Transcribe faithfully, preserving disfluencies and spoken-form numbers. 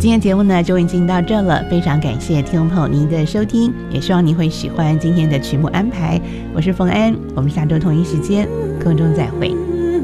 今天节目呢就已经到这了，非常感谢听众朋友您的收听，也希望您会喜欢今天的曲目安排。我是冯安，我们下周同一时间空中再会。